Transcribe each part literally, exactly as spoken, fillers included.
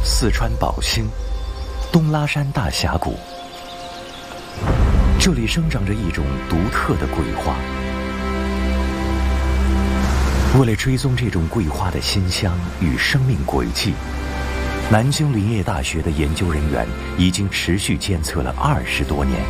四川宝兴东拉山大峡谷，这里生长着一种独特的桂花。为了追踪这种桂花的馨香与生命轨迹，南京林业大学的研究人员已经持续监测了二十多年。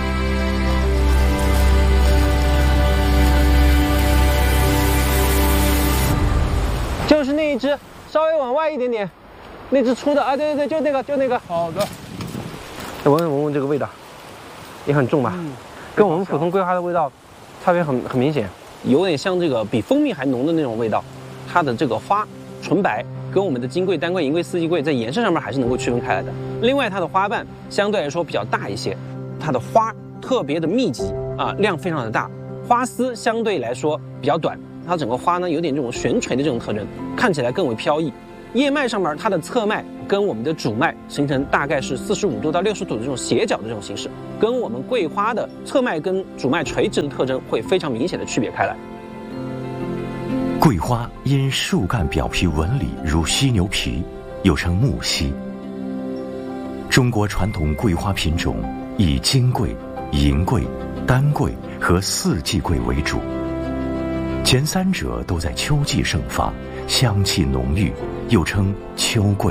就是那一只，稍微往外一点点，那只粗的啊，对对对，就那个，就那个。 好的。 闻闻闻闻这个味道，也很重吧？嗯，跟我们普通桂花的味道差别很很明显，有点像这个比蜂蜜还浓的那种味道。它的这个花纯白，跟我们的金桂、丹桂、银桂、四季桂在颜色上面还是能够区分开来的。另外，它的花瓣相对来说比较大一些，它的花特别的密集啊，量非常的大，花丝相对来说比较短。它整个花呢有点这种悬垂的这种特征，看起来更为飘逸。叶脉上面它的侧脉跟我们的主脉形成大概是四十五度到六十度的这种斜角的这种形式，跟我们桂花的侧脉跟主脉垂直的特征会非常明显的区别开来。 桂花因树干表皮纹理如犀牛皮，又称木犀。中国传统桂花品种以金桂、银桂、丹桂和四季桂为主。前三者都在秋季盛发，香气浓郁，又称秋桂。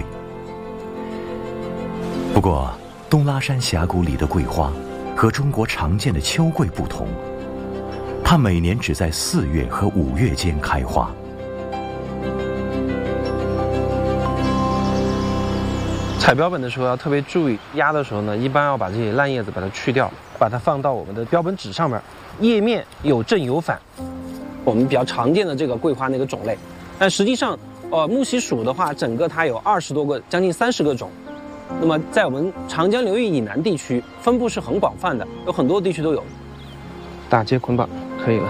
不过，东拉山峡谷里的桂花和中国常见的秋桂不同，它每年只在四月和五月间开花。 采标本的时候要特别注意，压的时候呢，一般要把这些烂叶子把它去掉，把它放到我们的标本纸上面，叶面有正有反。我们比较常见的这个桂花那个种类，但实际上，呃，木犀属的话，整个它有二十多个，将近三十个种。那么在我们长江流域以南地区，分布是很广泛的，有很多地区都有。打结捆绑可以了。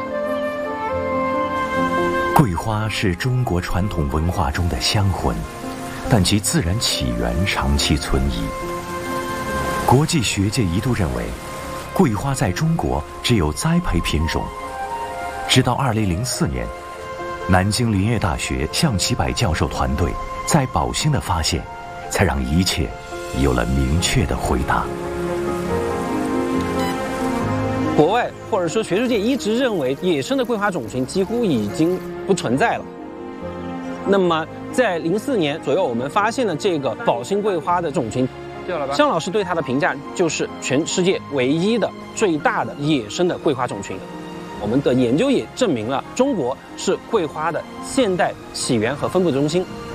桂花是中国传统文化中的香魂，但其自然起源长期存疑。国际学界一度认为，桂花在中国只有栽培品种。直到二零零四年，南京林业大学向其柏教授团队在宝兴的发现，才让一切有了明确的回答。 国外或者说学术界一直认为，野生的桂花种群几乎已经不存在了。那么在零四年左右，我们发现了这个宝兴桂花的种群，向老师对它的评价就是全世界唯一的、最大的野生的桂花种群。我们的研究也证明了，中国是桂花的现代起源和分布中心。